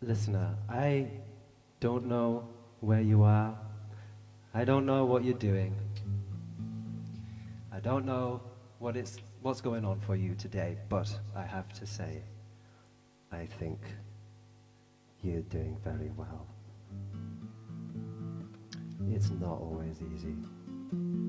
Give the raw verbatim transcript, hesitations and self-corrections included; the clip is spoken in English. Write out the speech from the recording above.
Listener, I don't know where you are. I don't know what you're doing. I don't know what it's, what's going on for you today, but I have to say, I think you're doing very well. It's not always easy.